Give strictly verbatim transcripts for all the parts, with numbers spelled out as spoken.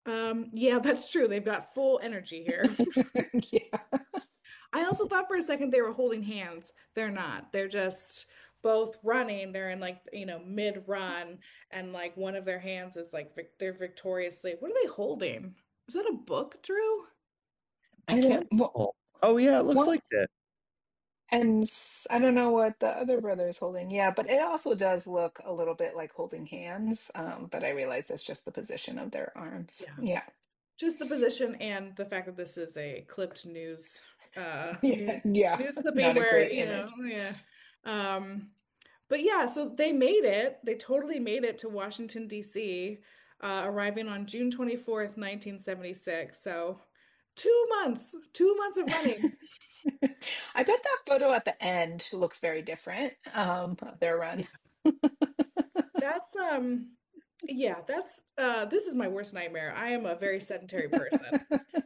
Um, yeah, that's true. They've got full energy here. Yeah. I also thought for a second they were holding hands. They're not. They're just both running. They're in like, you know, mid-run and like one of their hands is like vic they're victoriously. What are they holding? Is that a book, Drew? I I can't. don't, well, Oh, oh yeah, it looks one, like it. and s- I don't know what the other brother is holding. Yeah, but it also does look a little bit like holding hands. Um, but I realize it's just the position of their arms. Yeah. Yeah. Just the position and the fact that this is a clipped news uh Yeah. news Yeah. news clipping Not a where, great you know, image. yeah. Um but yeah, so they made it. They totally made it to Washington, D C, uh, arriving on June twenty-fourth, nineteen seventy-six. So two months, two months of running. I bet that photo at the end looks very different, um, of their run. Yeah. That's um yeah, that's uh this is my worst nightmare. I am a very sedentary person.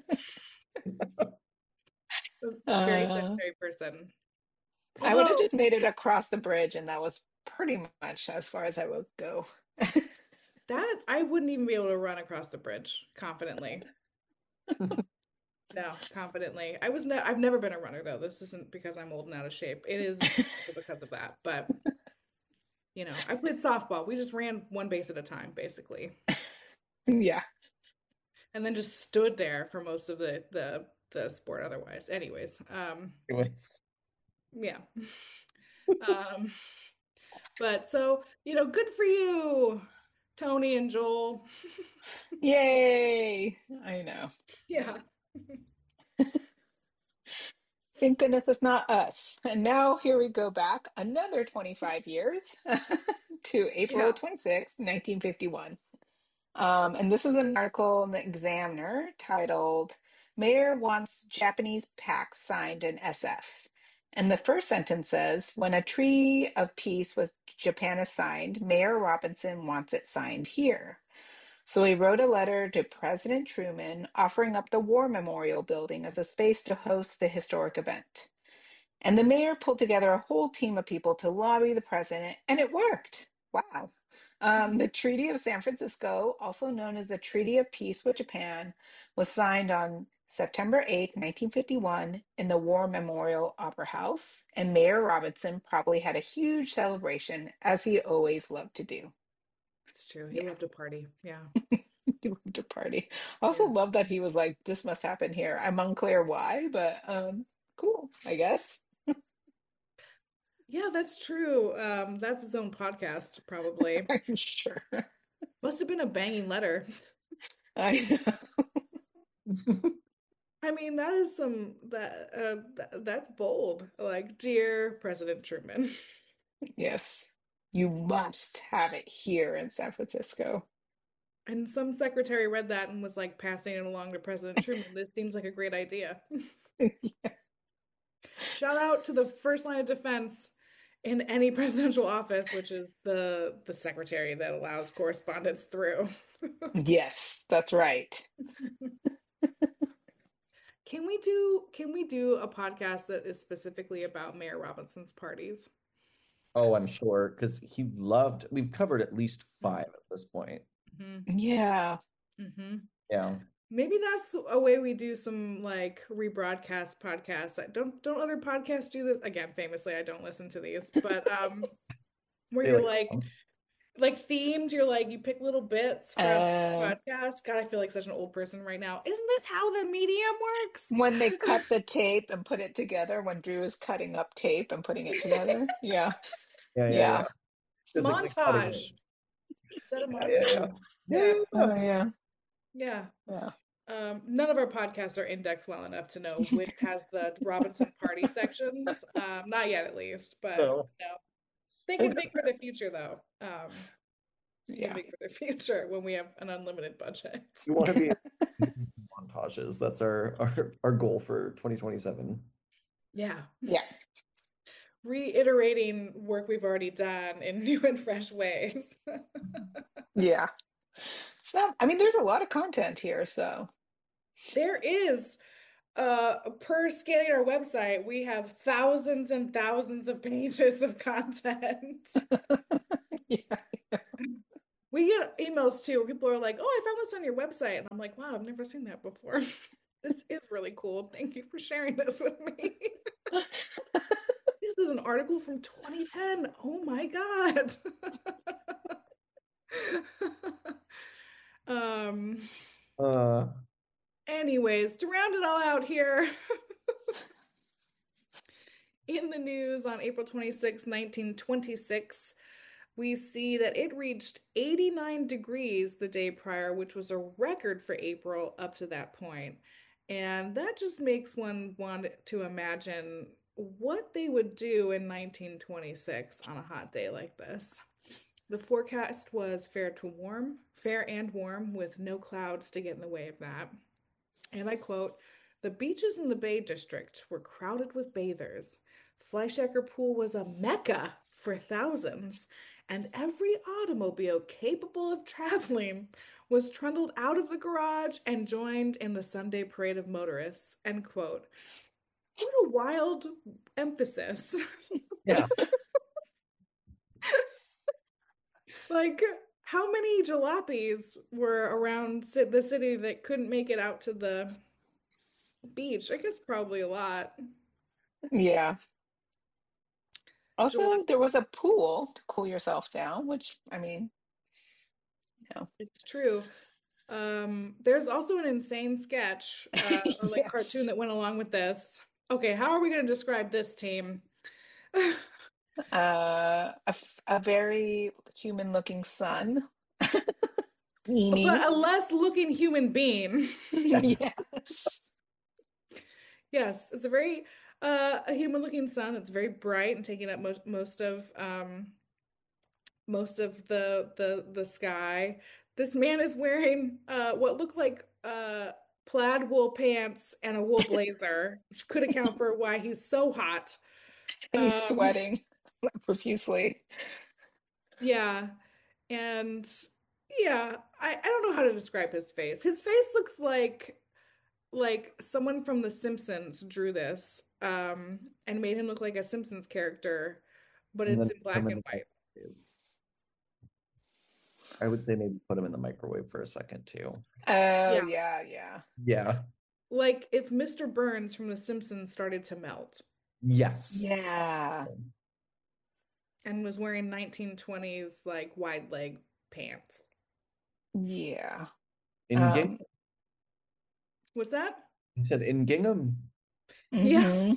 A very Uh, sedentary person. I would have Although just made it across the bridge, and that was pretty much as far as I would go. that I wouldn't even be able to run across the bridge confidently. No, confidently. I was ne I've never been a runner though. This isn't because I'm old and out of shape. It is because of that. But, you know, I played softball. We just ran one base at a time, basically. Yeah. And then just stood there for most of the the the sport otherwise. Anyways, um, Anyways. yeah. Um, but so, you know, good for you, Tony and Joel. Yay! I know. Yeah. Thank goodness it's not us. And now here we go back another twenty-five years to April Yeah. twenty-sixth, nineteen fifty-one. Um, and this is an article in the Examiner titled Mayor Wants Japanese Pact Signed in S F. And the first sentence says, when a treaty of peace with Japan is signed, Mayor Robinson wants it signed here. So he wrote a letter to President Truman offering up the War Memorial Building as a space to host the historic event. And the mayor pulled together a whole team of people to lobby the president, and it worked. Wow. Um, the Treaty of San Francisco, also known as the Treaty of Peace with Japan, was signed on September eighth, nineteen fifty-one, in the War Memorial Opera House, and Mayor Robinson probably had a huge celebration, as he always loved to do. It's true. He Yeah, loved to party. Yeah. he loved to party. I also Yeah. love that he was like, this must happen here. I'm unclear why, but um, cool, I guess. Yeah, that's true. Um, that's its own podcast, probably. I'm sure. Must have been a banging letter. I know. I mean, that is some that uh th that's bold. Like, dear President Truman. Yes. You must have it here in San Francisco. And some secretary read that and was like passing it along to President Truman. This seems like a great idea. Shout out to the first line of defense in any presidential office, which is the the secretary that allows correspondence through. Yes, that's right. Can we do can we do a podcast that is specifically about Mayor Robinson's parties? Oh, I'm sure because he loved. We've covered at least five at this point. Mm-hmm. Yeah. Mm-hmm. Yeah. Maybe that's a way we do some like rebroadcast podcasts. I- Don't don't other podcasts do this? Again, famously, I don't listen to these, but um where They you're like, like like themed, you're like you pick little bits from the Uh, podcast. God, I feel like such an old person right now. Isn't this how the medium works? when they cut the tape and put it together, when Drew is cutting up tape and putting it together. Yeah. yeah, yeah, yeah. Yeah. Physically cutting it. Montage. Is that a Yeah, yeah, montage? yeah. Yeah, Yeah. yeah, Oh, yeah. yeah. Yeah. Yeah. Um, none of our podcasts are indexed well enough to know which has the Robinson party sections. Um, not yet, at least, but No. no. Thinking Okay. big for the future, though. Um, thinking Yeah. big for the future when we have an unlimited budget. We want to be in montages. That's our, our our goal for twenty twenty-seven. Yeah. Yeah. Reiterating work we've already done in new and fresh ways. Yeah. So, I mean, there's a lot of content here, so There is, uh, per scanning our website, we have thousands and thousands of pages of content. yeah. We get emails too where people are like, "Oh, I found this on your website." And I'm like, "Wow, I've never seen that before." This is really cool. Thank you for sharing this with me. This is an article from twenty ten. Oh my God. Um, Uh, anyways, to round it all out here, in the news on April twenty-sixth, nineteen twenty-six, we see that it reached eighty-nine degrees the day prior, which was a record for April up to that point. And that just makes one want to imagine what they would do in nineteen twenty-six on a hot day like this. The forecast was fair to warm, fair and warm, with no clouds to get in the way of that. And I quote, the beaches in the Bay District were crowded with bathers. Fleischacker Pool was a mecca for thousands, and every automobile capable of traveling was trundled out of the garage and joined in the Sunday parade of motorists. End quote. What a wild emphasis. yeah. Like, how many jalopies were around the city that couldn't make it out to the beach? I guess probably a lot. Yeah. Also, Jalop there was a pool to cool yourself down, which, I mean, you know. It's true. Um, there's also an insane sketch, uh, or like cartoon Yes. that went along with this. Okay, how are we going to describe this team? Uh, a, f- a very human-looking sun. But Weenie. a less looking human being. Yes. Yes, it's a very uh a human looking sun that's very bright and taking up most most of um most of the the the sky. This man is wearing uh what look like uh plaid wool pants and a wool blazer, which could account for why he's so hot. And he's Um sweating profusely. yeah. And yeah, I, I don't know how to describe his face. His face looks like like someone from The Simpsons drew this um and made him look like a Simpsons character, but And it's then in put 'em black in and the white. microwave. I would say maybe put them in the microwave for a second too. Oh, Yeah. yeah, yeah. Yeah. Like if Mister Burns from The Simpsons started to melt Yes. Yeah. and was wearing nineteen twenties like wide leg pants. Yeah. In Gingham. Um, What's that? He said in Gingham. Yeah. mhm.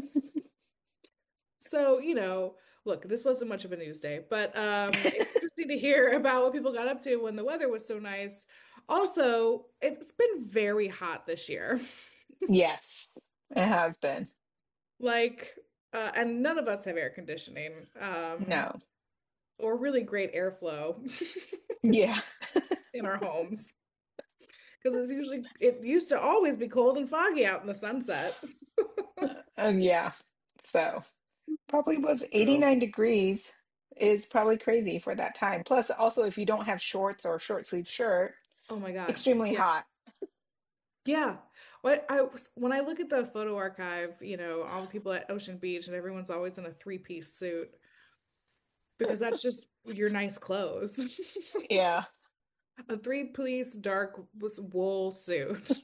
So, you know, look, this wasn't much of a news day, but um it's interesting to hear about what people got up to when the weather was so nice. Also, it's been very hot this year. Yes, it has been. Like, uh, and none of us have air conditioning, um, No. or really great airflow Yeah. in our homes. Because it's usually, it used to always be cold and foggy out in the sunset. Oh, yeah. So probably was So, eighty-nine degrees is probably crazy for that time. Plus, also, if you don't have shorts or short sleeve shirt, Oh my God. extremely Yeah. hot. Yeah. What I was, when I look at the photo archive, you know, all the people at Ocean Beach and everyone's always in a three-piece suit because that's just your nice clothes. Yeah. A three-piece dark wool suit.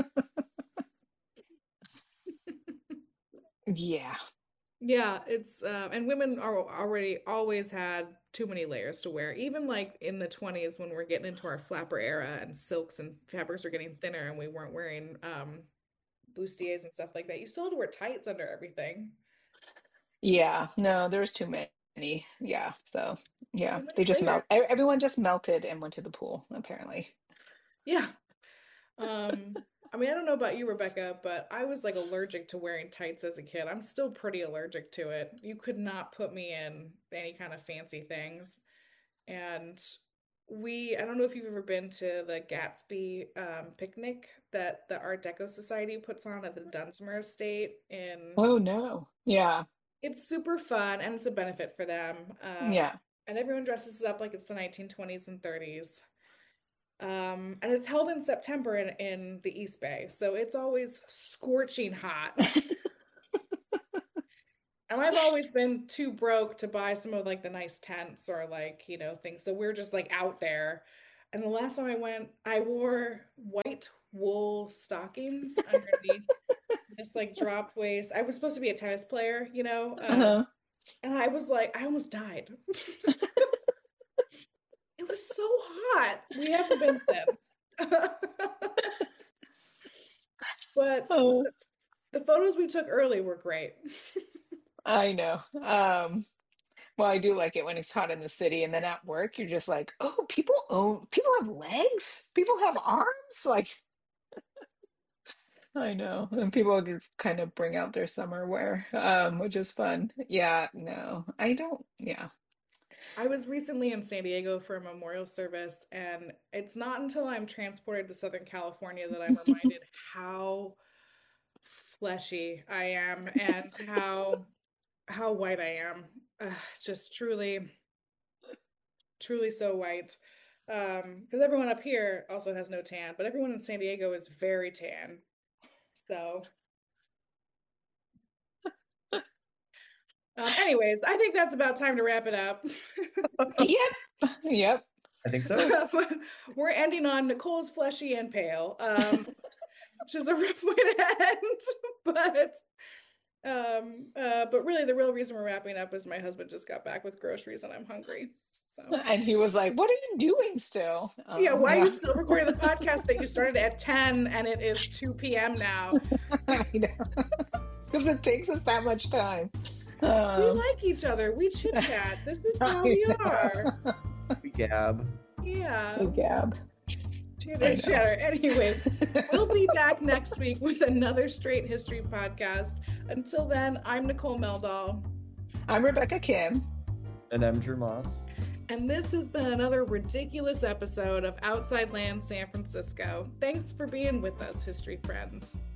Yeah. Yeah, it's uh, and women are already always had too many layers to wear. Even like in the twenties when we're getting into our flapper era and silks and fabrics were getting thinner and we weren't wearing um bustiers and stuff like that. You still had to wear tights under everything. Yeah. No, there's too many. Yeah. So, yeah, Too many they just melt. layers. e- Everyone just melted and went to the pool, apparently. Yeah. Um, I mean, I don't know about you, Rebecca, but I was like allergic to wearing tights as a kid. I'm still pretty allergic to it. You could not put me in any kind of fancy things. And we, I don't know if you've ever been to the Gatsby um, picnic that the Art Deco Society puts on at the Dunsmore Estate in, Oh, no. Yeah. it's super fun and it's a benefit for them. Um, Yeah. and everyone dresses up like it's the nineteen twenties and thirties. Um, and it's held in September in, in the East Bay. So it's always scorching hot. And I've always been too broke to buy some of like the nice tents or like, you know, things. So we're just like out there. And the last time I went, I wore white wool stockings underneath this like drop waist. I was supposed to be a tennis player, you know, um, Uh-huh. and I was like, I almost died. It was so hot. We haven't been since. But Oh, the photos we took early were great. I know. Um, well, I do like it when it's hot in the city, and then at work, you're just like, oh, people own, people have legs, people have arms. Like, I know. And people would kind of bring out their summer wear, um, which is fun. Yeah, no, I don't. Yeah. I was recently in San Diego for a memorial service, and it's not until I'm transported to Southern California that I'm reminded how fleshy I am and how how white I am. Ugh, just truly, truly so white. Um, because everyone up here also has no tan, but everyone in San Diego is very tan. So, um, anyways, I think that's about time to wrap it up. Yep. Yep. I think so. We're ending on Nicole's fleshy and pale, um, which is a rough way to end. But um, uh, but really, the real reason we're wrapping up is my husband just got back with groceries and I'm hungry. So And he was like, "What are you doing still?" yeah, Um, why are yeah. you still recording the podcast that you started at ten and it is two p m now? I know. Because it takes us that much time. We Um, like each other. We chit chat. This is how I we know. are. Gab. Yeah. Oh, Gab. Chitter I know. chatter. Anyway, we'll be back next week with another Straight History podcast. Until then, I'm Nicole Meldahl. I'm Rebecca Kim. And I'm Drew Moss. And this has been another ridiculous episode of Outside Land San Francisco. Thanks for being with us, history friends.